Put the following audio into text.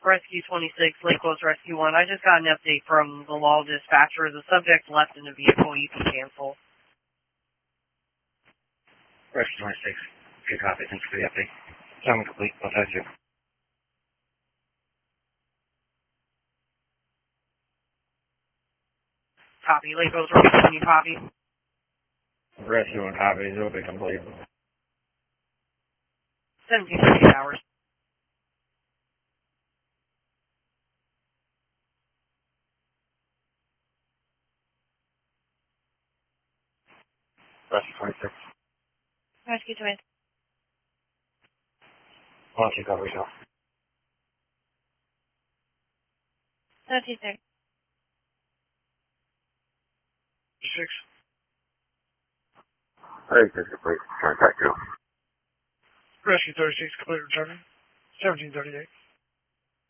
Rescue 26, Lake Coast Rescue 1. I just got an update from the law dispatcher. The subject left in the vehicle. You can cancel. Rescue 26. Good copy. Thanks for the update. Sound complete. I'll touch you. Copy. Lake Coast Rescue 1, you copy? Rescue 1 copies. It'll be complete. 17:30 hours. Rescue 26. Rescue 26. Why don't you cover yourself? 36. 6. Hey, this is complete. Contact you. Rescue 36, complete returning. 1738.